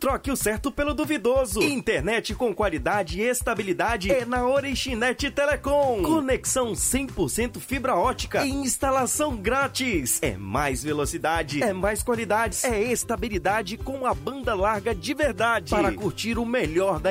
troque o certo pelo duvidoso. Internet com qualidade e estabilidade é na Orixinet Telecom. Conexão 100% fibra ótica e instalação grátis. É mais velocidade, é mais qualidade, é estabilidade com a banda larga de verdade. Para curtir o melhor da